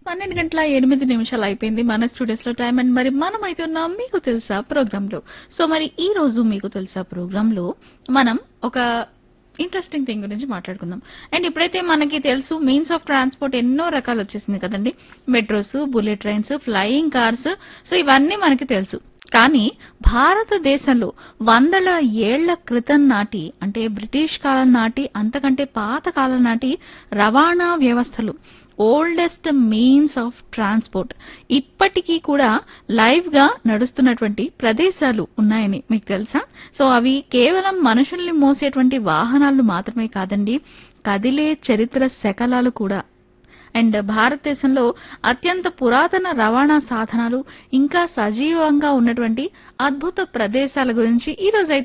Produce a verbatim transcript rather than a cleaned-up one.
పన్నెండు గంటల ఎనిమిది నిమిషాలు అయిపోయింది మన స్టూడియోస్ లో టైం. అండ్ మరి మనం అయితే ఉన్నాం మీకు తెలుసా ప్రోగ్రామ్ లో. సో మరి ఈ రోజు మీకు తెలుసా ప్రోగ్రామ్ లో మనం ఒక ఇంట్రెస్టింగ్ థింగ్ గురించి మాట్లాడుకుందాం. అండ్ ఇప్పుడైతే మనకి తెలుసు మీన్స్ ఆఫ్ ట్రాన్స్పోర్ట్ ఎన్నో రకాలు వచ్చేసింది కదండి. Metros, bullet trains, flying cars, so ఇవన్నీ మనకి తెలుసు. కానీ భారతదేశంలో వందల ఏళ్ల క్రితం నాటి అంటే బ్రిటిష్ కాలం నాటి అంతకంటే పాత కాలం నాటి రవాణా వ్యవస్థలు, ఓల్డెస్ట్ మీన్స్ ఆఫ్ ట్రాన్స్పోర్ట్ ఇప్పటికీ కూడా లైవ్ గా నడుస్తున్నటువంటి ప్రదేశాలు ఉన్నాయని మీకు తెలుసా? సో అవి కేవలం మనుషుల్ని మోసేటువంటి వాహనాలు మాత్రమే కాదండి, కదిలే చరిత్ర శకలాలు కూడా. అండ్ భారతదేశంలో అత్యంత పురాతన రవాణా సాధనాలు ఇంకా సజీవంగా ఉన్నటువంటి అద్భుత ప్రదేశాల గురించి ఈ రోజు